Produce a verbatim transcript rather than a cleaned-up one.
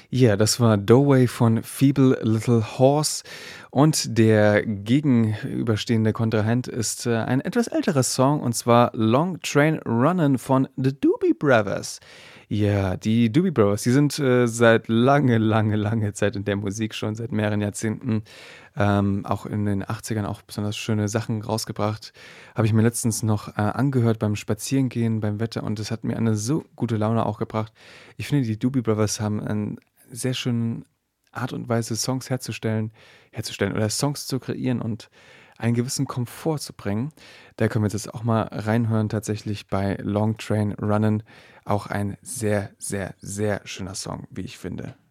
Ja, das war "Doughway" von Feeble Little Horse und der gegenüberstehende Kontrahent ist, äh, ein etwas älterer Song und zwar „Long Train Runnin' von The Doobie Brothers. Ja, die Doobie Brothers, die sind, äh, seit lange, lange, lange Zeit in der Musik, schon seit mehreren Jahrzehnten, ähm, auch in den Achtzigern auch besonders schöne Sachen rausgebracht. Habe ich mir letztens noch, äh, angehört beim Spazierengehen, beim Wetter und es hat mir eine so gute Laune auch gebracht. Ich finde, die Doobie Brothers haben ein sehr schönen Art und Weise, Songs herzustellen herzustellen oder Songs zu kreieren und einen gewissen Komfort zu bringen. Da können wir jetzt auch mal reinhören tatsächlich bei „Long Train Runnin'", auch ein sehr, sehr, sehr schöner Song, wie ich finde.